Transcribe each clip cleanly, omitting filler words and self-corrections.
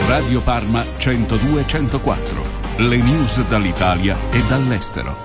Radio Parma 102-104. Le news dall'Italia e dall'estero.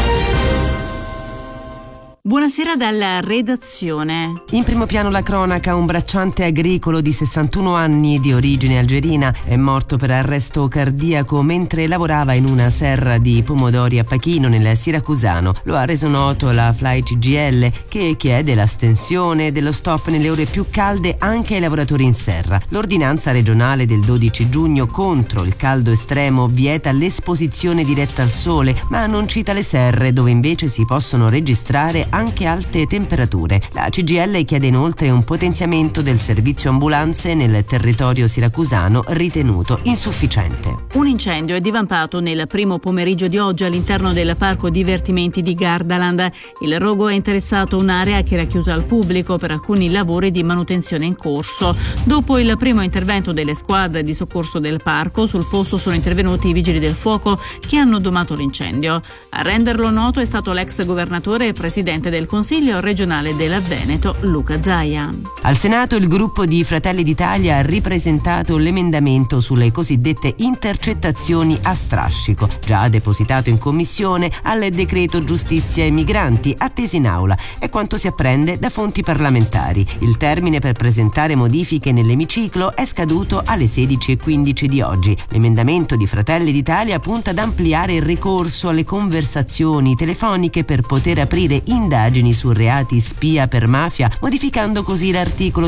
Buonasera dalla redazione. In primo piano la cronaca: un bracciante agricolo di 61 anni di origine algerina è morto per arresto cardiaco mentre lavorava in una serra di pomodori a Pachino nel Siracusano. Lo ha reso noto la Fly CGIL, che chiede la stensione dello stop nelle ore più calde anche ai lavoratori in serra. L'ordinanza regionale del 12 giugno contro il caldo estremo vieta l'esposizione diretta al sole, ma non cita le serre, dove invece si possono registrare anche alte temperature. La CGIL chiede inoltre un potenziamento del servizio ambulanze nel territorio siracusano, ritenuto insufficiente. Un incendio è divampato nel primo pomeriggio di oggi all'interno del parco divertimenti di Gardaland. Il rogo ha interessato un'area che era chiusa al pubblico per alcuni lavori di manutenzione in corso. Dopo il primo intervento delle squadre di soccorso del parco, sul posto sono intervenuti i vigili del fuoco che hanno domato l'incendio. A renderlo noto è stato l'ex governatore e presidente del Consiglio regionale del Veneto, Luca Zaia. Al Senato il gruppo di Fratelli d'Italia ha ripresentato l'emendamento sulle cosiddette intercettazioni a strascico, già depositato in commissione al decreto giustizia e migranti, attesi in aula. È quanto si apprende da fonti parlamentari. Il termine per presentare modifiche nell'emiciclo è scaduto alle 16:15 di oggi. L'emendamento di Fratelli d'Italia punta ad ampliare il ricorso alle conversazioni telefoniche per poter aprire indagini su reati spia per mafia, modificando così l'articolo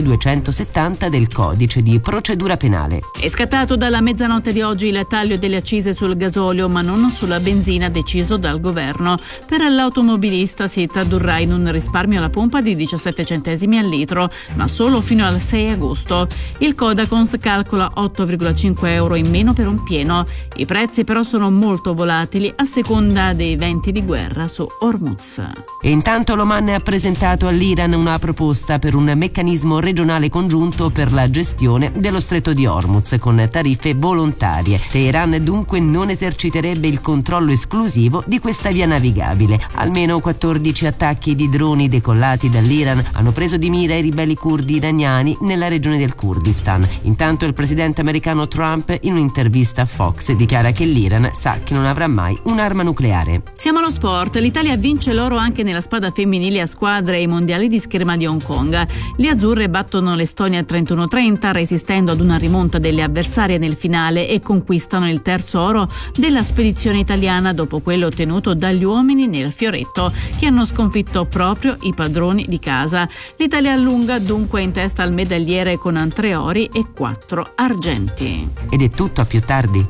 270 del codice di procedura penale. È scattato dalla mezzanotte di oggi il taglio delle accise sul gasolio, ma non sulla benzina deciso dal governo. Per l'automobilista si tradurrà in un risparmio alla pompa di 17 centesimi al litro, ma solo fino al 6 agosto. Il Codacons calcola 8,5 euro in meno per un pieno. I prezzi però sono molto volatili a seconda dei venti di guerra su Hormuz. E intanto l'Oman ha presentato all'Iran una proposta per un meccanismo regionale congiunto per la gestione dello stretto di Hormuz con tariffe volontarie. Teheran dunque non eserciterebbe il controllo esclusivo di questa via navigabile. Almeno 14 attacchi di droni decollati dall'Iran hanno preso di mira i ribelli curdi iraniani nella regione del Kurdistan. Intanto il presidente americano Trump, in un'intervista a Fox, dichiara che l'Iran sa che non avrà mai un'arma nucleare. Siamo allo sport. L'Italia vince l'oro anche nella spada femminile a squadre ai mondiali di scherma di Hong Kong. Le azzurre battono l'Estonia 31-30, resistendo ad una rimonta delle avversarie nel finale, e conquistano il terzo oro della spedizione italiana dopo quello ottenuto dagli uomini nel fioretto, che hanno sconfitto proprio i padroni di casa. L'Italia allunga dunque in testa al medagliere con 3 ori e 4 argenti. Ed è tutto, a più tardi.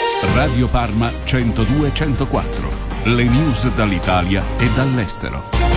Radio Parma 102-104. Le news dall'Italia e dall'estero.